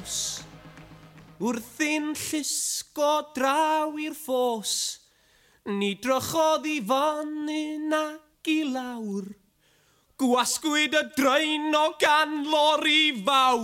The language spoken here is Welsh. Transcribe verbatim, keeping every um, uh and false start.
nos, wrthi'n llusgo draw i'r ffos, ni drychodd i fyny nac i lawr, gwasgwyd y draen o gan lori fawr.